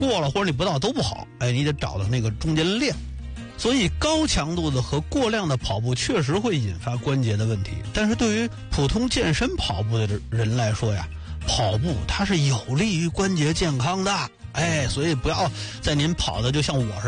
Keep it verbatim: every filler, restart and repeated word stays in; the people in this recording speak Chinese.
过了或者你不到都不好，哎，你得找到那个中间量。所以高强度的和过量的跑步确实会引发关节的问题，但是对于普通健身跑步的人来说呀，跑步它是有利于关节健康的，哎，所以不要在您跑的就像我似的